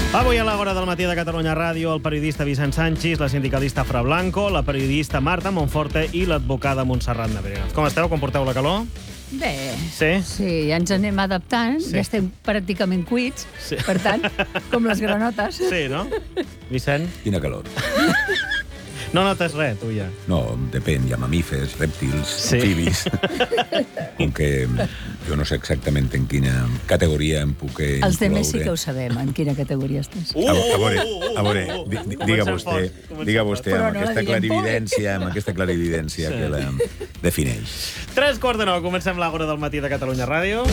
Avui a l'Hora del matí de Catalunya Ràdio, el periodista Vicent Sanchis, la sindicalista Fra Blanco, la periodista Marta Monforte i l'advocada Montserrat Navarrete. Com esteu? Com porteu la calor? Bé, sí, ja ens anem adaptant, ja estem pràcticament cuits, per tant, com les granotes. Sí, no? Vicent? Quina calor. No notes res, tu ja? No, depèn, hi ha mamífers, rèptils, amfibis. Com que jo no sé exactament en quina categoria em puc incloure. Els demés sí que ho sabem, en quina categoria estàs. A veure, diga vostè amb aquesta clarividència que la defineix. 8:45, comencem l'Hora del matí de Catalunya Ràdio.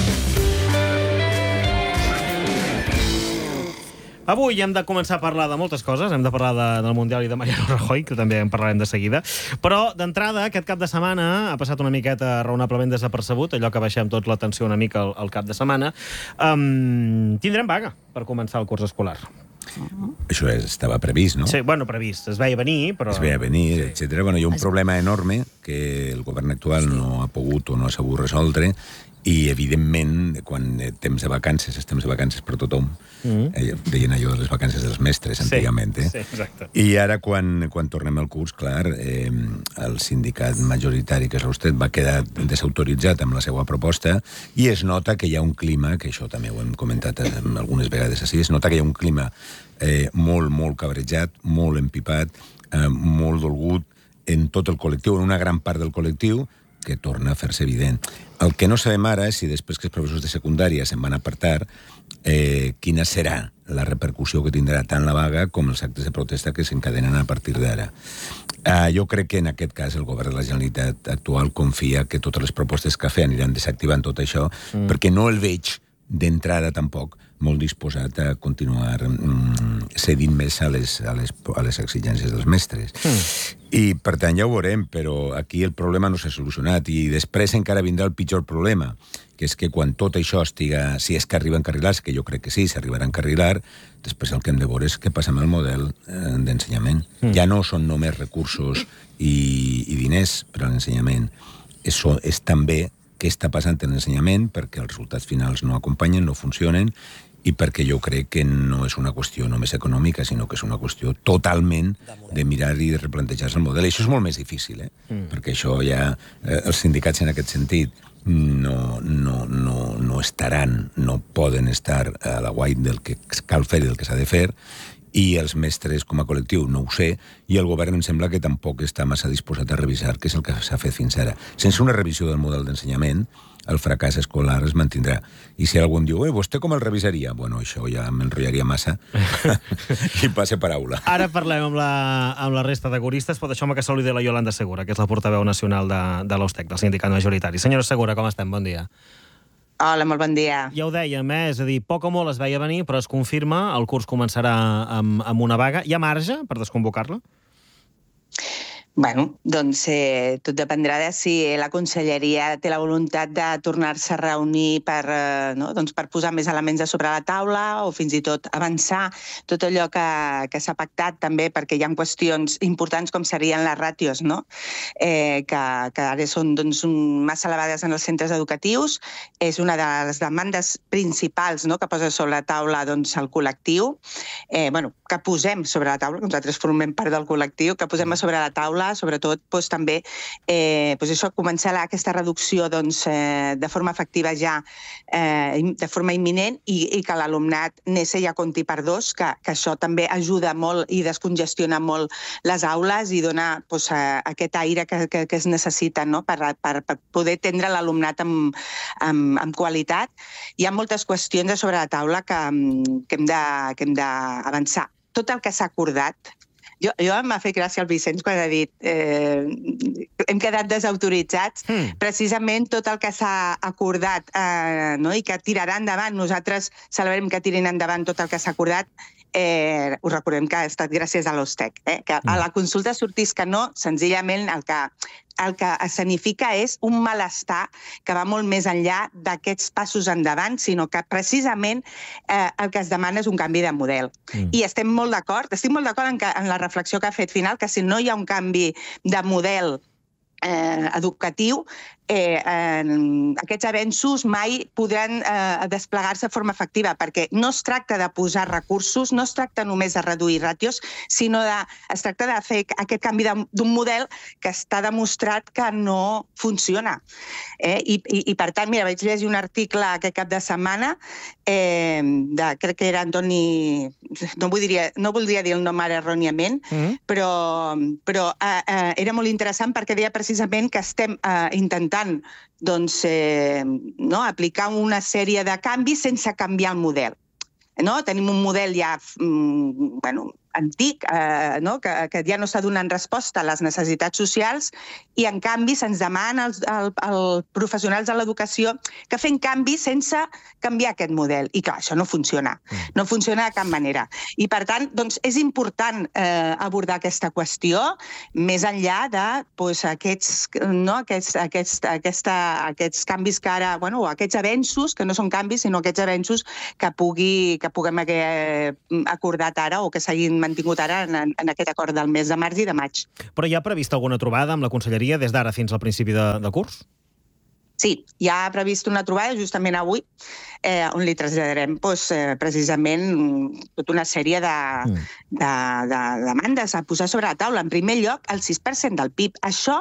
Avui hem de començar a parlar de moltes coses. Hem de parlar del Mundial i de Mariano Rajoy, que també en parlarem de seguida. Però, d'entrada, aquest cap de setmana ha passat una miqueta raonablement desapercebut, allò que baixem tot l'atenció una mica al cap de setmana. Tindrem vaga per començar el curs escolar. Això estava previst, no? Sí, bueno, previst. Es veia venir, però... Es veia venir, etc. Bueno, hi ha un problema enorme que el govern actual no ha pogut o no ha sabut resoldre i, evidentment, quan temps de vacances, és temps de vacances per tothom, deien allò de les vacances dels mestres, antigament, Sí, exacte. I ara, quan tornem al curs, clar, el sindicat majoritari, que és l'Usted, va quedar desautoritzat amb la seva proposta i es nota que hi ha un clima, que això també ho hem comentat algunes vegades així, es nota que hi ha un clima molt, molt cabrejat, molt empipat, molt dolgut en tot el col·lectiu, en una gran part del col·lectiu, que torna a fer-se evident. El que no sabem ara és si després que els professors de secundària se'n van apartar, quina serà la repercussió que tindrà tant la vaga com els actes de protesta que s'encadenen a partir d'ara. Jo crec que en aquest cas el govern de la Generalitat actual confia que totes les propostes que fa aniran desactivant tot això, perquè no el veig d'entrada tampoc molt disposat a continuar cedint més a les exigències dels mestres. I, per tant, ja ho veurem, però aquí el problema no s'ha solucionat i després encara vindrà el pitjor problema, que és que quan tot això estiga, si és que arriba a encarrilar, que jo crec que sí, s'arribarà a encarrilar, després el que hem de veure és què passa amb el model d'ensenyament. Ja no són només recursos i diners per a l'ensenyament, és també què està passant en l'ensenyament, perquè els resultats finals no acompanyen, no funcionen, i perquè jo crec que no és una qüestió només econòmica, sinó que és una qüestió totalment de mirar i de replantejar-se el model. I això és molt més difícil, perquè això ja... Els sindicats en aquest sentit no estaran, no poden estar a la guai del que cal fer i del que s'ha de fer, i els mestres com a col·lectiu no ho sé, i el govern em sembla que tampoc està massa disposat a revisar què és el que s'ha fet fins ara. Sense una revisió del model d'ensenyament, el fracàs escolar es mantindrà. I si algú em diu, vostè com el revisaria? Bueno, això ja m'enrotllaria massa i passe paraula. Ara parlem amb la resta de coristes, però deixeu-me que saludi la Yolanda Segura, que és la portaveu nacional de l'USTEC, del sindicat majoritari. Senyora Segura, com estem? Bon dia. Hola, molt bon dia. Ja ho dèiem, és a dir, poc o molt es veia venir, però es confirma, el curs començarà amb una vaga. Hi ha marge per desconvocar-la? Bueno, doncs tot dependrà de si la conselleria té la voluntat de tornar-se a reunir per posar més elements a sobre la taula o fins i tot avançar tot allò que s'ha pactat també, perquè hi ha qüestions importants com serien les ràtios, no? Que ara són massa elevades en els centres educatius. És una de les demandes principals que posa sobre la taula el col·lectiu. Que posem sobre la taula, que nosaltres formem part del col·lectiu, que posem a sobre la taula sobretot també començar aquesta reducció de forma efectiva ja, de forma imminent, i que l'alumnat NESE ja compti per dos, que això també ajuda molt i descongestiona molt les aules i dona aquest aire que es necessita per poder atendre l'alumnat amb qualitat. Hi ha moltes qüestions sobre la taula que hem d'avançar. Tot el que s'ha acordat, jo m'ha fet gràcia el Vicenç quan ha dit hem quedat desautoritzats, precisament tot el que s'ha acordat i que tirarà endavant, nosaltres celebrem que tirin endavant tot el que s'ha acordat, us recordem que ha estat gràcies a l'USTEC, que a la consulta sortís que no, senzillament el que escenifica és un malestar que va molt més enllà d'aquests passos endavant, sinó que precisament el que es demana és un canvi de model. I estic molt d'acord en la reflexió que ha fet final, que si no hi ha un canvi de model educatiu, aquests avenços mai podran desplegar-se de forma efectiva, perquè no es tracta de posar recursos, no es tracta només de reduir ràtios, sinó es tracta de fer aquest canvi d'un model que està demostrat que no funciona. I per tant, mira, vaig llegir un article aquest cap de setmana, crec que era Antoni... No voldria dir el nom ara erròniament, però era molt interessant perquè deia precisament que estem intentant aplicar una sèrie de canvis sense canviar el model. Tenim un model ja antic, que ja no està donant resposta a les necessitats socials i, en canvi, se'ns demana als professionals de l'educació que fem canvis sense canviar aquest model. I, clar, això no funciona. No funciona de cap manera. I, per tant, és important abordar aquesta qüestió més enllà d'aquests canvis que ara, o aquests avenços, que no són canvis, sinó aquests avenços que puguem haver acordat ara o que s'hagin mantingut ara en aquest acord del mes de març i de maig. Però hi ha previst alguna trobada amb la Conselleria des d'ara fins al principi de curs? Sí, hi ha previst una trobada justament avui on li traslladarem precisament tota una sèrie de demandes a posar sobre la taula. En primer lloc, el 6% del PIB. Això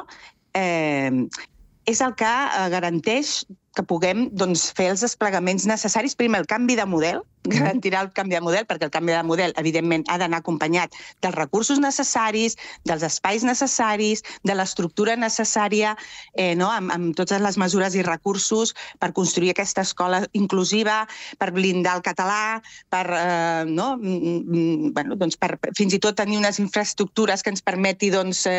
és el que garanteix que puguem fer els desplegaments necessaris. Primer, el canvi de model, garantirà el canvi de model, perquè el canvi de model, evidentment, ha d'anar acompanyat dels recursos necessaris, dels espais necessaris, de l'estructura necessària, amb totes les mesures i recursos per construir aquesta escola inclusiva, per blindar el català, per fins i tot tenir unes infraestructures que ens permeti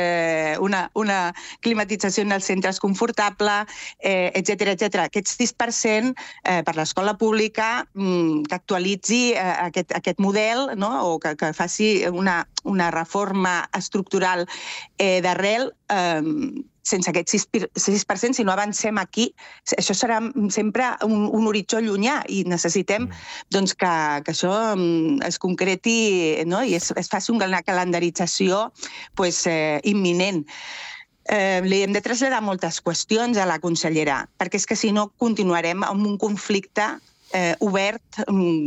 una climatització en els centres confortable, etcètera. Aquest 6% per l'escola pública que actualitzi aquest model, o que faci una reforma estructural d'arrel sense aquest 6%, si no avancem aquí, això serà sempre un horitzó llunyà i necessitem que això es concreti i es faci una calendarització imminent. Li hem de traslladar moltes qüestions a la consellera, perquè és que si no continuarem amb un conflicte obert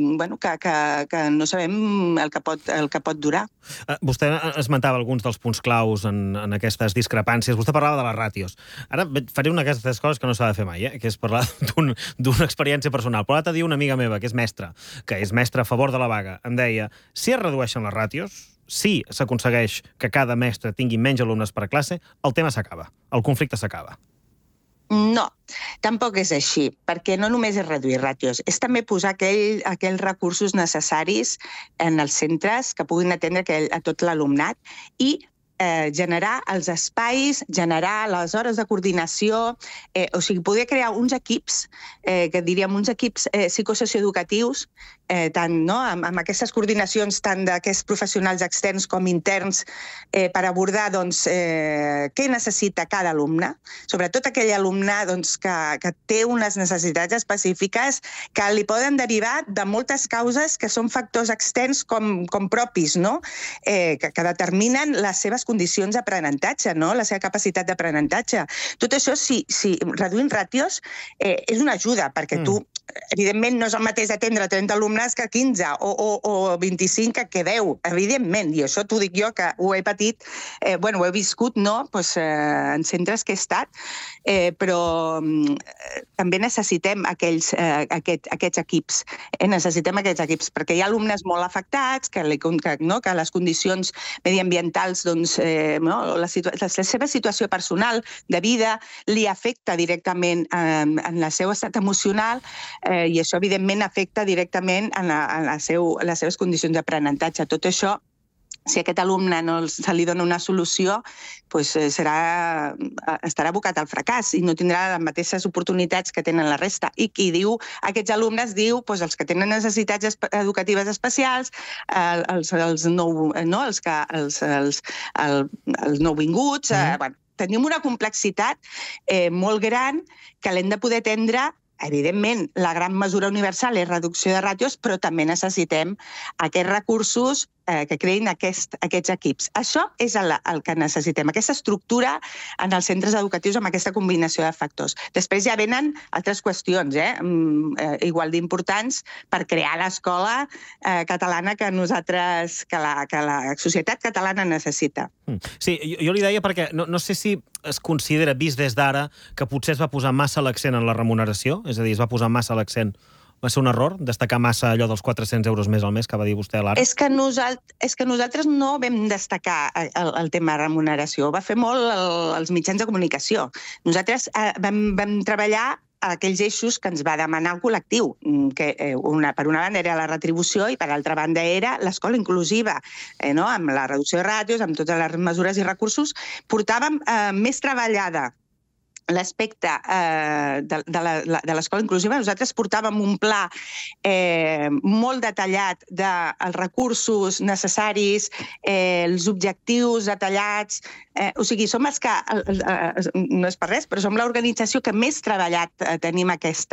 que no sabem el que pot durar. Vostè esmentava alguns dels punts claus en aquestes discrepàncies. Vostè parlava de les ràtios. Ara faré una d'aquestes coses que no s'ha de fer mai, que és parlar d'una experiència personal. Però l'altre dia una amiga meva, que és mestra a favor de la vaga, em deia, si es redueixen les ràtios, si s'aconsegueix que cada mestre tingui menys alumnes per classe, el tema s'acaba, el conflicte s'acaba. No, tampoc és així, perquè no només és reduir ràtios, és també posar aquells recursos necessaris en els centres que puguin atendre a tot l'alumnat i generar els espais, generar les hores de coordinació, o sigui, poder crear uns equips, que diríem uns equips psicosocioeducatius, amb aquestes coordinacions tant d'aquests professionals externs com interns, per abordar què necessita cada alumne, sobretot aquell alumne que té unes necessitats específiques que li poden derivar de moltes causes que són factors externs com propis, que determinen les seves condicions d'aprenentatge, la seva capacitat d'aprenentatge. Tot això, si reduint ràtios, és una ajuda, perquè tu, evidentment, no és el mateix atendre 30 alumnes que 15 o 25 que 10, evidentment, i això t'ho dic jo, que ho he patit, ho he viscut, en centres que he estat, però també necessitem aquests equips. Necessitem aquests equips, perquè hi ha alumnes molt afectats, que les condicions mediambientals, la seva situació personal de vida li afecta directament en el seu estat emocional i això, evidentment, afecta directament en les seves condicions d'aprenentatge. Tot això, si a aquest alumne no se li dona una solució, estarà abocat al fracàs i no tindrà les mateixes oportunitats que tenen la resta. I qui diu aquests alumnes diu els que tenen necessitats educatives especials, els nouvinguts. Tenim una complexitat molt gran que l'hem de poder atendre evidentment, la gran mesura universal és reducció de ràtios, però també necessitem aquests recursos que creïn aquests equips. Això és el que necessitem, aquesta estructura en els centres educatius amb aquesta combinació de factors. Després ja venen altres qüestions, igual d'importants per crear l'escola catalana que nosaltres, que la societat catalana necessita. Sí, jo li deia perquè no sé si es considera, vist des d'ara, que potser es va posar massa l'accent en la remuneració, és a dir, es va posar massa l'accent. Va ser un error destacar massa allò dels 400 euros més al mes que va dir vostè a l'ara? És que nosaltres no vam destacar el tema de remuneració, va fer molt els mitjans de comunicació. Nosaltres vam treballar aquells eixos que ens va demanar el col·lectiu, que per una banda era la retribució i per altra banda era l'escola inclusiva, amb la reducció de ràtios, amb totes les mesures i recursos. Portàvem més treballada l'aspecte de l'escola inclusiva. Nosaltres portàvem un pla molt detallat dels recursos necessaris, els objectius detallats. O sigui, som els que, no és per res, però som l'organització que més treballat tenim aquest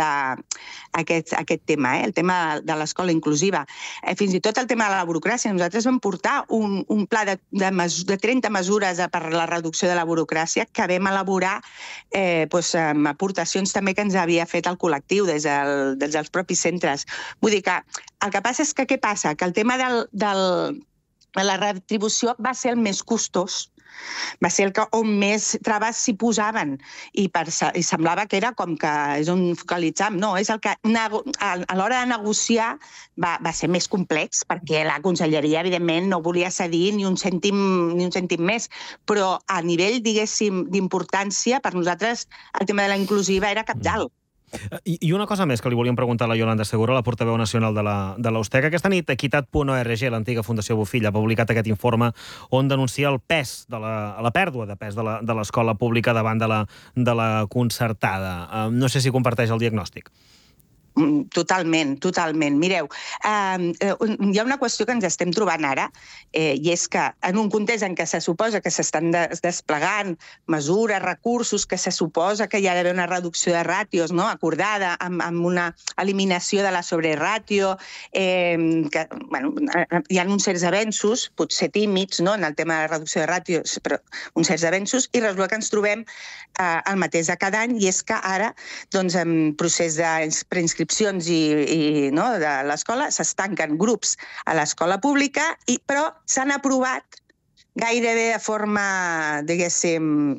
tema, el tema de l'escola inclusiva. Fins i tot el tema de la burocràcia. Nosaltres vam portar un pla de 30 mesures per a la reducció de la burocràcia que vam elaborar amb aportacions també que ens havia fet el col·lectiu des dels propis centres. Vull dir que el que passa és que què passa? Que el tema de la retribució va ser el més costós, va ser on més traves s'hi posaven i semblava que era com que és on focalitzam. No, és el que a l'hora de negociar va ser més complex perquè la conselleria, evidentment, no volia cedir ni un cèntim més, però a nivell, diguéssim, d'importància, per nosaltres el tema de la inclusiva era cabdal. I una cosa més que li volíem preguntar a la Iolanda Segura, la portaveu nacional de l'USTEC. Aquesta nit, Equitat.org, l'antiga Fundació Bofill, ha publicat aquest informe on denuncia el pes de la pèrdua de pes de l'escola pública davant de la concertada. No sé si comparteix el diagnòstic. Totalment. Mireu, hi ha una qüestió que ens estem trobant ara, i és que en un context en què se suposa que s'estan desplegant mesures, recursos, que se suposa que hi ha d'haver una reducció de ràtios acordada amb una eliminació de la sobreràtio, hi ha uns certs avenços, potser tímids, en el tema de reducció de ràtios, però uns certs avenços, i resulta que ens trobem el mateix de cada any, i és que ara, en procés de preinscripcions de l'escola, s'estanquen grups a l'escola pública, però s'han aprovat gairebé de forma, diguéssim,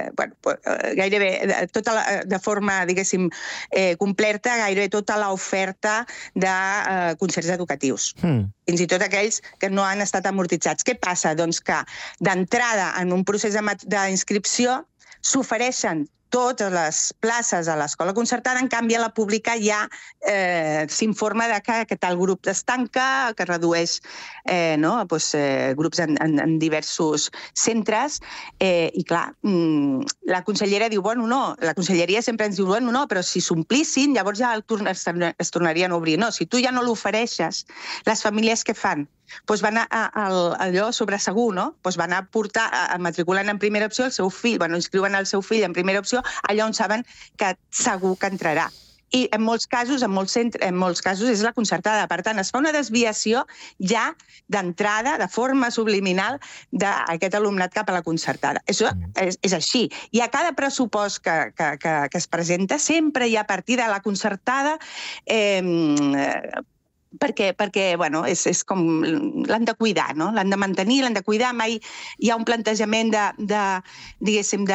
de forma, diguéssim, completa, gairebé tota l'oferta de concerts educatius. Fins i tot aquells que no han estat amortitzats. Què passa? Doncs que d'entrada en un procés d'inscripció s'ofereixen totes les places a l'escola concertada, en canvi a la pública ja s'informa que tal grup es tanca, que redueix grups en diversos centres, i clar, la consellera diu, la conselleria sempre ens diu, però si s'omplissin, llavors ja es tornarien a obrir. No, si tu ja no l'ofereixes, les famílies què fan? Van allò sobre segur, van a matricular en primera opció el seu fill, inscriuen el seu fill en primera opció, allà on saben que segur que entrarà. I en molts casos és la concertada. Per tant, es fa una desviació ja d'entrada, de forma subliminal, d'aquest alumnat cap a la concertada. Això és així. I a cada pressupost que es presenta sempre hi ha partida a la concertada, perquè és com l'han de cuidar, l'han de mantenir, l'han de cuidar. Mai hi ha un plantejament diguéssim,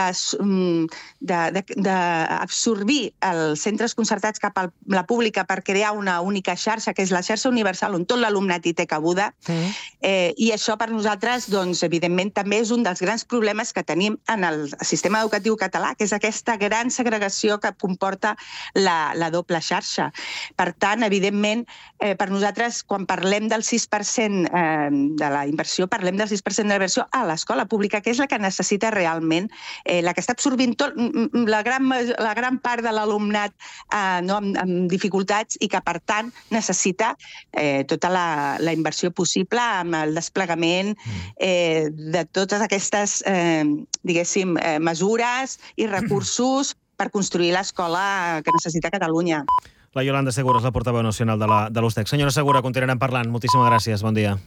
d'absorbir els centres concertats cap a la pública per crear una única xarxa, que és la xarxa universal, on tot l'alumnat hi té cabuda. I això per nosaltres, evidentment, també és un dels grans problemes que tenim en el sistema educatiu català, que és aquesta gran segregació que comporta la doble xarxa. Per tant, evidentment, per nosaltres, quan parlem del 6% de la inversió, parlem del 6% de la inversió a l'escola pública, que és la que necessita realment, la que està absorbint la gran part de l'alumnat amb dificultats i que, per tant, necessita tota la inversió possible amb el desplegament de totes aquestes, diguéssim, mesures i recursos per construir l'escola que necessita Catalunya. La Yolanda Segura és la portaveu nacional de l'USTEC. Senyora Segura, continuarem parlant. Moltíssimes gràcies, bon dia.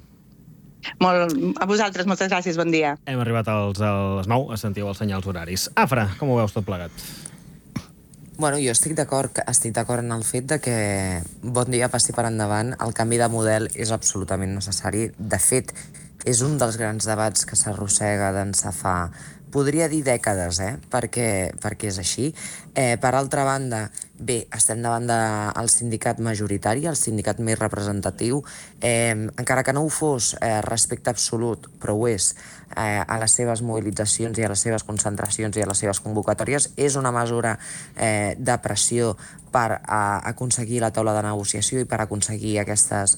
A vosaltres, moltes gràcies, bon dia. Hem arribat a les 9, sentiu els senyals horaris. Afra, com ho veus tot plegat? Bueno, jo estic d'acord en el fet de que bon dia passi per endavant, el canvi de model és absolutament necessari. De fet, és un dels grans debats que s'arrossega d'ençà fa, podria dir dècades, perquè és així. Per altra banda, bé, estem davant del sindicat majoritari, el sindicat més representatiu, encara que no ho fos respecte absolut, però ho és, a les seves mobilitzacions i a les seves concentracions i a les seves convocatòries, és una mesura de pressió per aconseguir la taula de negociació i per aconseguir aquestes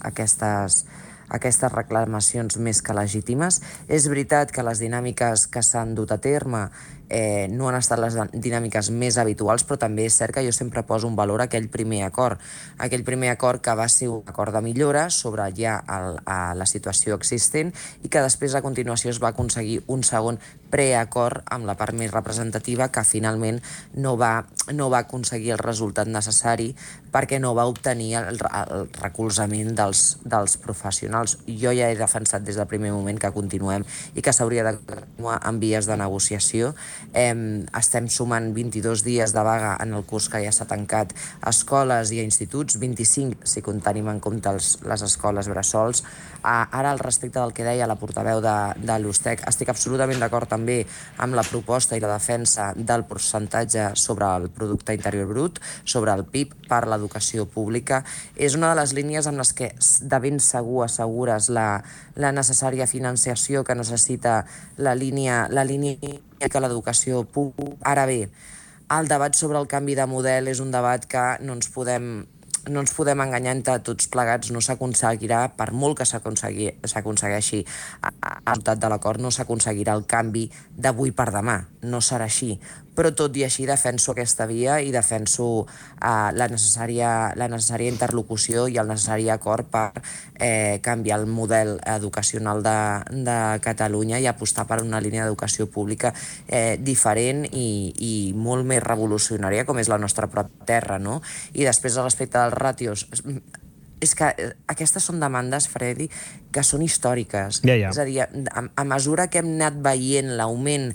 reclamacions més que legítimes. És veritat que les dinàmiques que s'han dut a terme no han estat les dinàmiques més habituals, però també és cert que jo sempre poso en valor aquell primer acord que va ser un acord de millora sobre ja la situació existent i que després a continuació es va aconseguir un segon preacord amb la part més representativa que finalment no va aconseguir el resultat necessari perquè no va obtenir el recolzament dels professionals. Jo ja he defensat des del primer moment que continuem i que s'hauria de continuar en vies de negociació. Estem sumant 22 dies de vaga en el curs que ja s'ha tancat a escoles i a instituts, 25 si tenim en compte les escoles bressols. Ara, al respecte del que deia la portaveu de l'USTEC, estic absolutament d'acord també amb la proposta i la defensa del percentatge sobre el producte interior brut, sobre el PIB per l'educació pública. És una de les línies amb les que de ben segur assegures la necessària financiació que necessita la línia que l'educació pública. Ara bé, el debat sobre el canvi de model és un debat que no ens podem enganyar entre tots plegats, no s'aconseguirà, per molt que s'aconsegueixi el resultat de l'acord, no s'aconseguirà el canvi d'avui per demà, no serà així. Però tot i així defenso aquesta via i defenso la necessària interlocució i el necessari acord per canviar el model educacional de Catalunya i apostar per una línia d'educació pública diferent i molt més revolucionària com és la nostra pròpia terra, no? I després, respecte dels ràtios, és que aquestes són demandes, Freddy, que són històriques. Ja. És a dir, a mesura que hem anat veient l'augment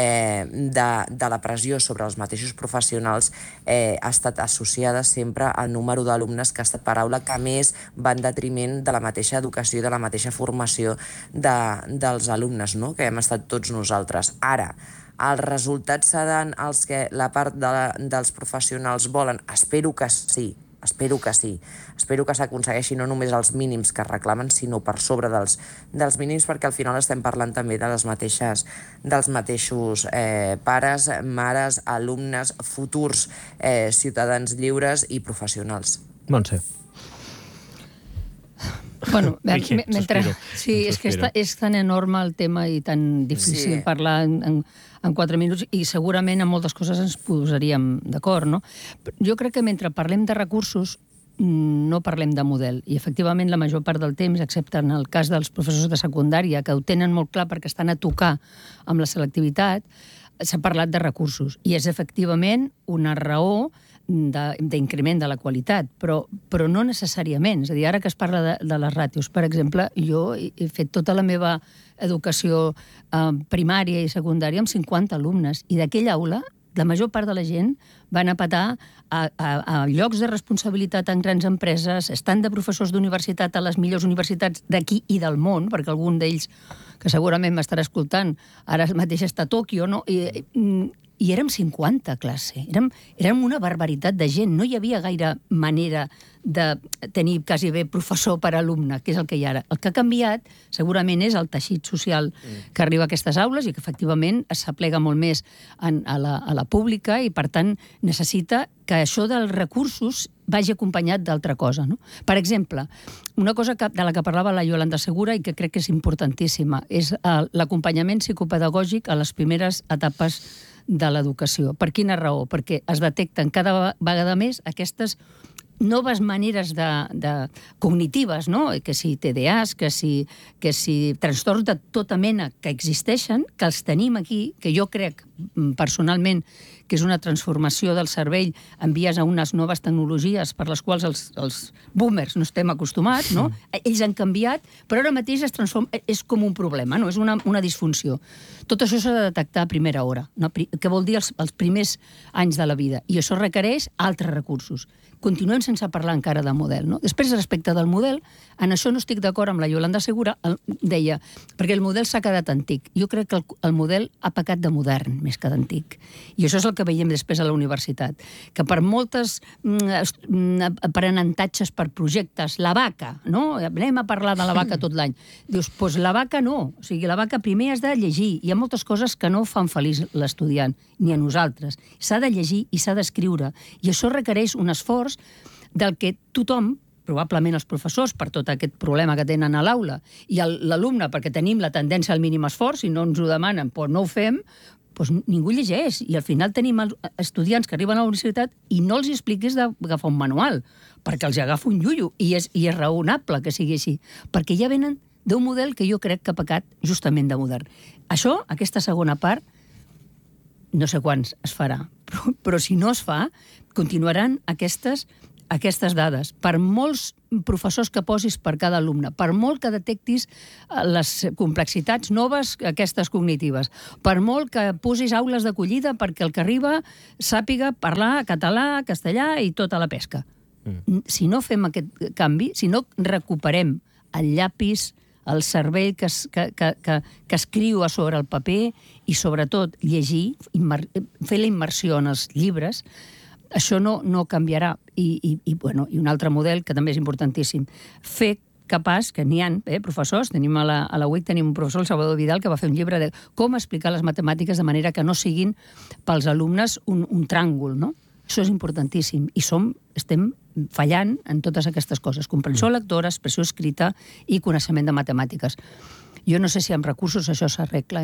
de la pressió sobre els mateixos professionals, ha estat associada sempre al número d'alumnes, que ha estat paraula que més va en detriment de la mateixa educació i de la mateixa formació dels alumnes, no? Que hem estat tots nosaltres. Ara, els resultats seran els que la part dels professionals volen? Espero que sí. Espero que s'aconsegueixi no només els mínims que reclamen, sinó per sobre dels mínims, perquè al final estem parlant també dels mateixos pares, mares, alumnes, futurs ciutadans lliures i professionals. Montse. Bueno, mentre... Sí, és que és tan enorme el tema i tan difícil parlar en 4 minuts i segurament en moltes coses ens posaríem d'acord, no? Jo crec que mentre parlem de recursos no parlem de model i efectivament la major part del temps, excepte en el cas dels professors de secundària, que ho tenen molt clar perquè estan a tocar amb la selectivitat, s'ha parlat de recursos i és efectivament una raó d'increment de la qualitat, però no necessàriament. És a dir, ara que es parla de les ràtios, per exemple, jo he fet tota la meva educació primària i secundària amb 50 alumnes, i d'aquella aula la major part de la gent van a petar a llocs de responsabilitat en grans empreses, estan de professors d'universitat a les millors universitats d'aquí i del món, perquè algun d'ells, que segurament m'estarà escoltant, ara mateix està a Tòquio, no? I érem 50 a classe. Érem una barbaritat de gent. No hi havia gaire manera de tenir quasi bé professor per alumne, que és el que hi ha ara. El que ha canviat segurament és el teixit social que arriba a aquestes aules i que efectivament s'aplega molt més a la pública i, per tant, necessita que això dels recursos vagi acompanyat d'altra cosa, no? Per exemple, una cosa de la que parlava la Yolanda Segura i que crec que és importantíssima és l'acompanyament psicopedagògic a les primeres etapes de l'educació. Per quina raó? Perquè es detecten cada vegada més aquestes noves maneres cognitives, no? Que si TDAs, que si trastorns de tota mena que existeixen, que els tenim aquí, que jo crec personalment que és una transformació del cervell en vies a unes noves tecnologies per les quals els boomers no estem acostumats, no? Ells han canviat, però ara mateix es transforma, és com un problema, no? És una disfunció. Tot això s'ha de detectar a primera hora, no? Que vol dir els primers anys de la vida, i això requereix altres recursos. Continuem sense parlar encara de model, no? Després, respecte del model, en això no estic d'acord amb la Yolanda Segura, deia, perquè el model s'ha quedat antic. Jo crec que el model ha pecat de modern, més que d'antic. I això és el que veiem després a la universitat, que per moltes aprenentatges per projectes, la vaca, no? Anem a parlar de la vaca tot l'any. Dius, doncs la vaca no. O sigui, la vaca primer has de llegir. Hi ha moltes coses que no fan feliç l'estudiant, ni a nosaltres. S'ha de llegir i s'ha d'escriure. I això requereix un esforç del que tothom, probablement els professors, per tot aquest problema que tenen a l'aula, i l'alumne, perquè tenim la tendència al mínim esforç, i no ens ho demanen, però no ho fem, doncs ningú llegeix. I al final tenim estudiants que arriben a la universitat i no els expliquis d'agafar un manual, perquè els agafa un llullo, i és raonable que sigui així, perquè ja venen d'un model que jo crec que ha pecat justament de modern. Això, aquesta segona part, no sé quants es farà, però si no es fa, continuaran aquestes dades. Per molts professors que posis per cada alumne, per molt que detectis les complexitats noves, aquestes cognitives, per molt que posis aules d'acollida perquè el que arriba sàpiga parlar català, castellà i tota la pesca. Si no fem aquest canvi, si no recuperem el llapis, el cervell que escriu a sobre el paper i, sobretot, llegir, fer la immersió en els llibres, això no canviarà. I un altre model que també és importantíssim, fer capaç, que n'hi ha professors, tenim a la UIC tenim un professor, el Salvador Vidal, que va fer un llibre de com explicar les matemàtiques de manera que no siguin pels alumnes un tràngol, no? Això és importantíssim i estem fallant en totes aquestes coses. Comprensió lectora, expressió escrita i coneixement de matemàtiques. Jo no sé si amb recursos això s'arregla.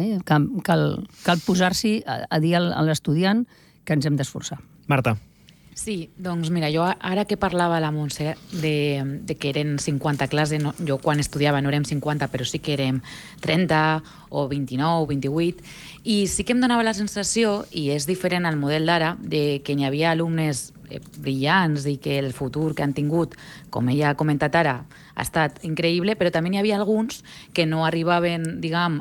Cal posar-s'hi a dir a l'estudiant que ens hem d'esforçar. Marta. Sí, doncs mira, jo ara que parlava la Montse de que eren 50 classes, jo quan estudiava no érem 50, però sí que érem 30 o 29 o 28, i sí que em donava la sensació, i és diferent al model d'ara, de que n'hi havia alumnes brillants i que el futur que han tingut, com ella ha comentat ara, ha estat increïble, però també n'hi havia alguns que no arribaven, diguem,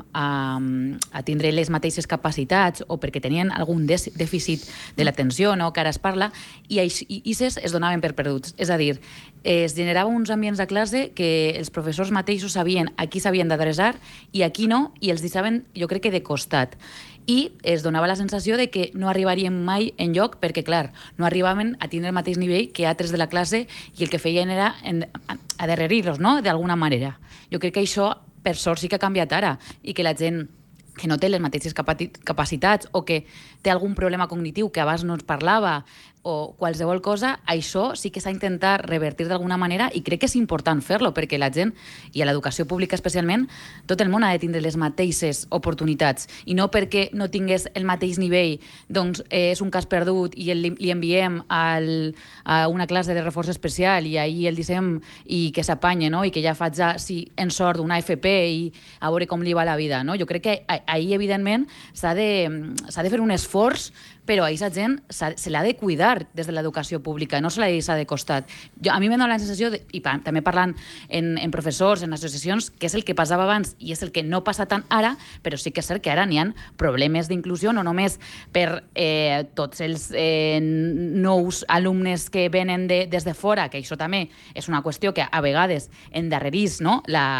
a tindre les mateixes capacitats o perquè tenien algun dèficit de l'atenció, no?, que ara es parla, i es donaven per perduts. És a dir, es generava uns ambients de classe que els professors mateixos sabien a qui s'havien d'adreçar i a qui no, i els deixaven, jo crec que de costat. I es donava la sensació de que no arribarien mai enlloc perquè, clar, no arribaven a tindre el mateix nivell que altres de la classe i el que feien era adarrerir-los, no?, d'alguna manera. Jo crec que això, per sort, sí que ha canviat ara i que la gent que no té les mateixes capacitats o que té algun problema cognitiu que abans no ens parlava o qualsevol cosa, això sí que s'ha intentat revertir d'alguna manera i crec que és important fer-lo perquè la gent, i a l'educació pública especialment, tot el món ha de tindre les mateixes oportunitats i no perquè no tingués el mateix nivell, doncs és un cas perdut i li enviem a una classe de reforç especial i ahir el deixem i que s'apanye, no?, i que ja faig si en sort una FP i a veure com li va la vida, no? Jo crec que ahir, evidentment, s'ha de fer un esforç, però a aquesta gent se l'ha de cuidar des de l'educació pública, no se l'ha de deixar de costat. A mi m'ha donat la sensació, i també parlant en professors, en associacions, que és el que passava abans i és el que no passa tant ara, però sí que és cert que ara n'hi ha problemes d'inclusió, no només per tots els nous alumnes que venen des de fora, que això també és una qüestió que a vegades endarrerís, no?,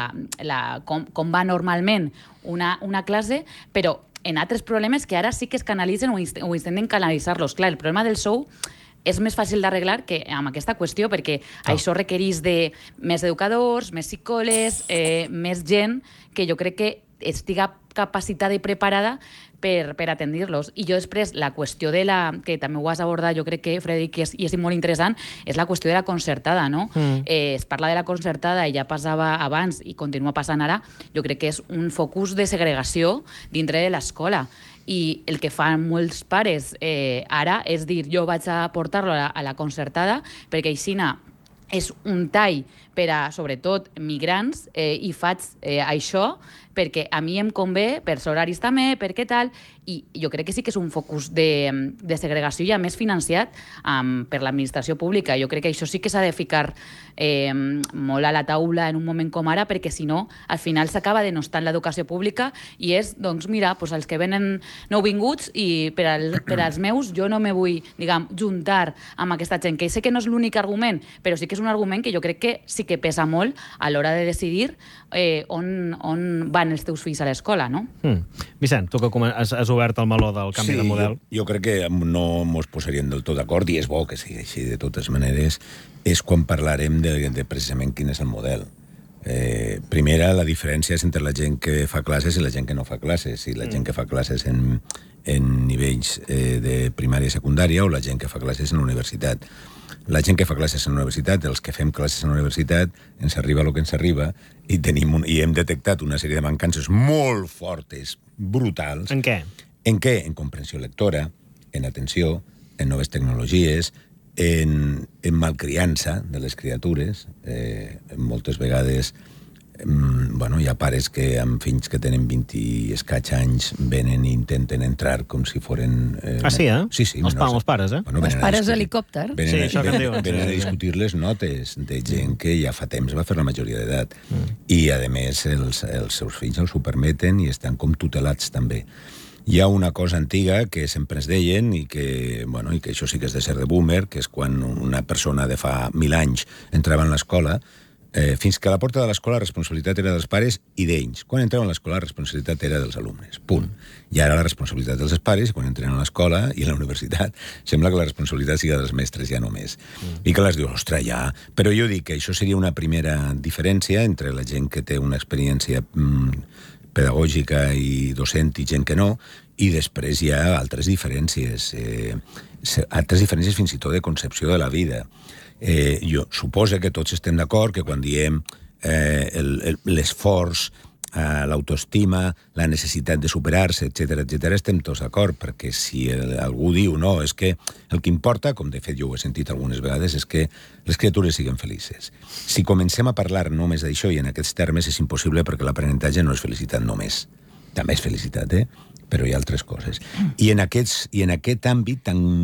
com va normalment una classe, però en altres problemes que ara sí que es canalitzen o intenten canalitzar-los. Clar, el problema del sou és més fàcil d'arreglar que amb aquesta qüestió, perquè això requereix de més educadors, més psicòlegs, més gent que jo crec que estiga capacitada i preparada per atendre-los. I jo després, la qüestió que també ho has abordat, jo crec que, Frederic, i és molt interessant, és la qüestió de la concertada, no? Es parla de la concertada i ja passava abans i continua passant ara, jo crec que és un focus de segregació dintre de l'escola. I el que fan molts pares ara és dir, jo vaig a portar-lo a la concertada perquè aixina és un tall per a, sobretot, migrants i faig això perquè a mi em convé, per horaris també, per què tal, i jo crec que sí que és un focus de segregació ja més financiat per l'administració pública. Jo crec que això sí que s'ha de ficar molt a la taula en un moment com ara, perquè si no, al final s'acaba denostant l'educació pública i és, doncs mira, els que venen nouvinguts i per als meus jo no me vull, diguem, juntar amb aquesta gent, que sé que no és l'únic argument, però sí que és un argument que jo crec que sí que pesa molt a l'hora de decidir on van els teus fills a l'escola, no? Vicent, tu que has obert el meló del canvi de model. Sí, jo crec que no mos posaríem del tot d'acord, i és bo que sigui així de totes maneres, és quan parlarem de precisament quin és el model. Primera, la diferència és entre la gent que fa classes i la gent que no fa classes, i la gent que fa classes en nivells de primària i secundària o la gent que fa classes en la universitat. La gent que fa classes en la universitat, els que fem classes en la universitat, ens arriba el que ens arriba i hem detectat una sèrie de mancances molt fortes, brutals. En què? En què? En comprensió lectora, en atenció, en noves tecnologies, en malcriança de les criatures. Moltes vegades hi ha pares que amb fills que tenen 20 i escaig anys venen i intenten entrar com si foren... Sí, eh? Sí. Els pares, eh? Els pares helicòpter. Sí, això que en diuen. Venen a discutir les notes de gent que ja fa temps va fer la majoria d'edat. I, a més, els seus fills els ho permeten i estan com tutelats també. Hi ha una cosa antiga que sempre ens deien i que això sí que és de ser de boomer, que és quan una persona de fa 1000 anys entrava en l'escola, fins que a la porta de l'escola la responsabilitat era dels pares i d'ells. Quan entraven a l'escola la responsabilitat era dels alumnes. Punt. I ara la responsabilitat dels pares, quan entren a l'escola i a la universitat, sembla que la responsabilitat sigui dels mestres ja només. I que les dius, ostres, ja... Però jo dic que això seria una primera diferència entre la gent que té una experiència pedagògica i docent i gent que no, i després hi ha altres diferències. Altres diferències fins i tot de concepció de la vida. Jo suposo que tots estem d'acord que quan diem l'esforç, l'autoestima, la necessitat de superar-se, etc., estem tots d'acord, perquè si algú diu no, és que el que importa, com de fet jo ho he sentit algunes vegades, és que les criatures siguin felices. Si comencem a parlar només d'això i en aquests termes és impossible, perquè l'aprenentatge no és felicitat només. També és felicitat, però hi ha altres coses. I en aquest àmbit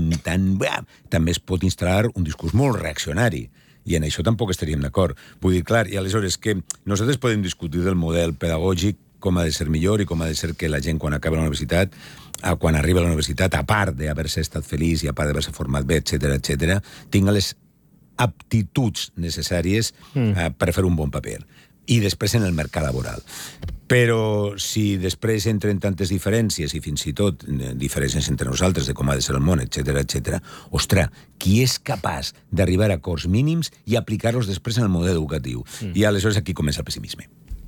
també es pot instal·lar un discurs molt reaccionari, i en això tampoc estaríem d'acord. Vull dir, clar, i aleshores que nosaltres podem discutir del model pedagògic, com ha de ser millor i com ha de ser que la gent quan acaba la universitat, quan arriba a la universitat, a part d'haver-se estat feliç i a part d'haver-se format bé, etc., tinga les aptituds necessàries per fer un bon paper. I després en el mercat laboral. Però si després entren tantes diferències i fins i tot diferències entre nosaltres de com ha de ser el món, etc., ostres, qui és capaç d'arribar a acords mínims i aplicar-los després en el model educatiu? I aleshores aquí comença el pessimisme.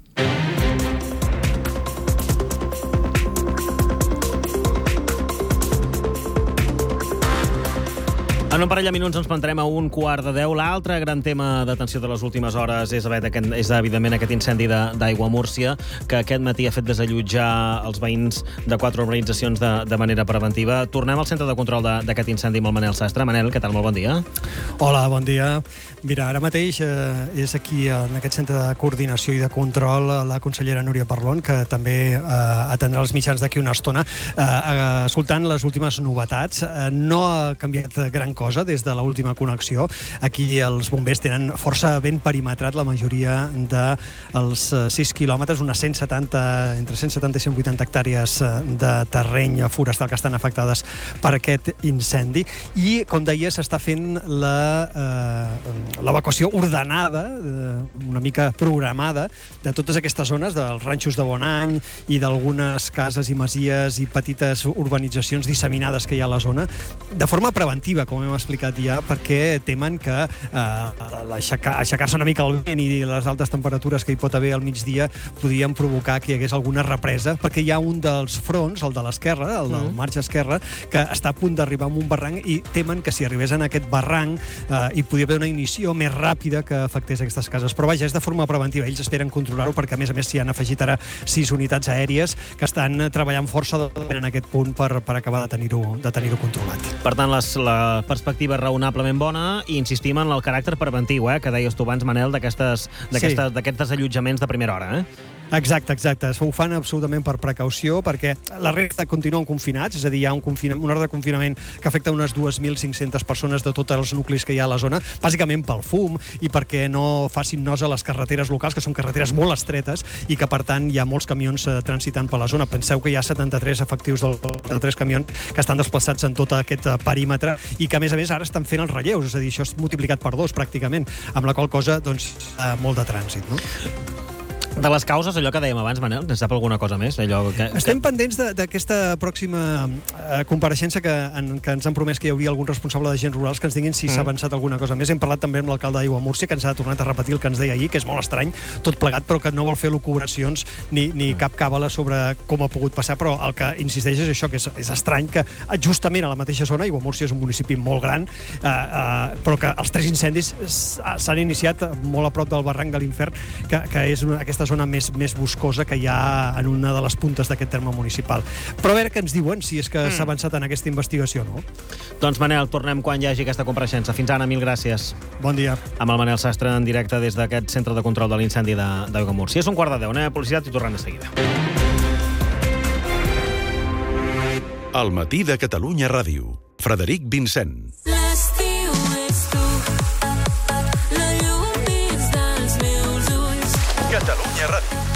En un parell de minuts ens plantarem a 1:45. L'altre gran tema d'atenció de les últimes hores és evidentment, aquest incendi d'Aigua Múrcia, que aquest matí ha fet desallotjar els veïns de 4 urbanitzacions de manera preventiva. Tornem al centre de control d'aquest incendi amb el Manel Sastre. Manel, què tal? Molt bon dia. Hola, bon dia. Mira, ara mateix és aquí, en aquest centre de coordinació i de control, la consellera Núria Parlon, que també atendrà els mitjans d'aquí una estona, escoltant les últimes novetats. No ha canviat gran cosa des de l'última connexió. Aquí els bombers tenen força ben perimetrat la majoria dels 6 quilòmetres, unes 170, entre 170 i 180 hectàrees de terreny forestal que estan afectades per aquest incendi. I, com deia, s'està fent l'evacuació ordenada, una mica programada, de totes aquestes zones, dels ranxos de Bonany i d'algunes cases i masies i petites urbanitzacions disseminades que hi ha a la zona, de forma preventiva, com hem hem explicat ja, perquè temen que aixecar-se una mica el vent i les altes temperatures que hi pot haver al migdia podrien provocar que hi hagués alguna represa, perquè hi ha un dels fronts, el de l'esquerra, el del marge esquerre, que està a punt d'arribar a un barranc i temen que si arribés en aquest barranc hi podria haver una ignició més ràpida que afectés aquestes cases. Però vaja, és de forma preventiva. Ells esperen controlar-ho perquè, a més s'hi han afegit ara 6 unitats aèries que estan treballant força en aquest punt per acabar de tenir-ho controlat. Per tant, la perspectiva és raonablement bona i insistim en el caràcter preventiu, que deies tu abans, Manel, d'aquests desallotjaments de primera hora. Exacte. Ho fan absolutament per precaució, perquè la resta continuen confinats, és a dir, hi ha un ordre de confinament que afecta unes 2.500 persones de tots els nuclis que hi ha a la zona, bàsicament pel fum i perquè no facin nosa a les carreteres locals, que són carreteres molt estretes i que, per tant, hi ha molts camions transitant per la zona. Penseu que hi ha 73 efectius de 3 camions que estan desplaçats en tot aquest perímetre i que, a més, ara estan fent els relleus, és a dir, això és multiplicat per 2, pràcticament, amb la qual cosa, doncs, molt de trànsit, no? De les causes, allò que dèiem abans, Manel, ne sap alguna cosa més? Estem pendents d'aquesta pròxima compareixença que ens han promès que hi hauria algun responsable d'agents rurals que ens diguin si s'ha avançat alguna cosa més. Hem parlat també amb l'alcalde d'Aiguamúrcia, que ens ha tornat a repetir el que ens deia ahir, que és molt estrany, tot plegat, però que no vol fer elucubracions ni cap càbala sobre com ha pogut passar, però el que insisteix és això, que és estrany que justament a la mateixa zona, Aiguamúrcia és un municipi molt gran, però que els 3 incendis s'han iniciat molt a prop del barranc de l'Infern, que és aquesta zona més boscosa que hi ha en una de les puntes d'aquest terme municipal. Però a veure què ens diuen, si és que s'ha avançat en aquesta investigació, no? Doncs, Manel, tornem quan hi hagi aquesta compareixença. Fins ara, mil gràcies. Bon dia. Amb el Manel Sastre en directe des d'aquest centre de control de l'incendi d'Aiguamúrcia. És 1:15, publicitat i tornem de seguida. El matí de Catalunya Ràdio. Frederic Vincent. Catalunya Ràdio.